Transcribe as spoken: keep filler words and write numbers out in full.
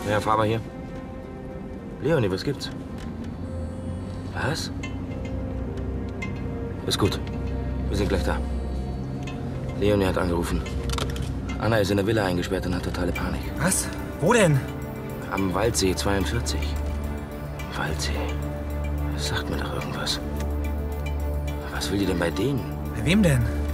Ja, fahr mal hier. Leonie, was gibt's? Was? Ist gut. Wir sind gleich da. Leonie hat angerufen. Anna ist in der Villa eingesperrt und hat totale Panik. Was? Wo denn? Am Waldsee zweiundvierzig. Waldsee. Das sagt mir doch irgendwas. Was will die denn bei denen? Bei wem denn?